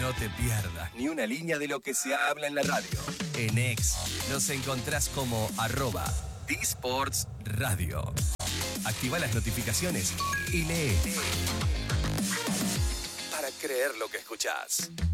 No te pierdas ni una línea de lo que se habla en la radio. En X nos encontrás como @dSportsRadio. Activa las notificaciones y lee. Para creer lo que escuchás.